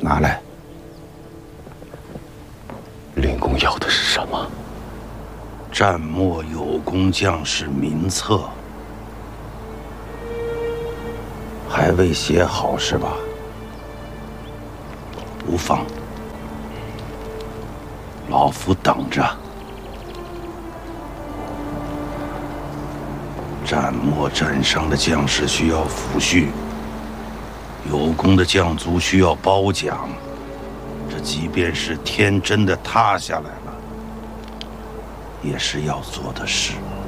拿来。 林公要的是什么？ 战末有功将士名册，还未写好是吧？无妨，老夫等着。战末战伤的将士需要抚恤，有功的将卒需要褒奖。这即便是天真的塌下来了，也是要做的事。